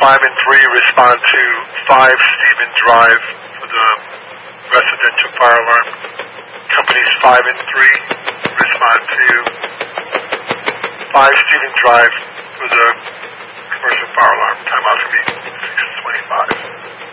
5 and 3 respond to 5 Stephen Drive for the residential fire alarm. Companies 5 and 3 respond to 5 Stephen Drive for the commercial fire alarm. Timeout's going to be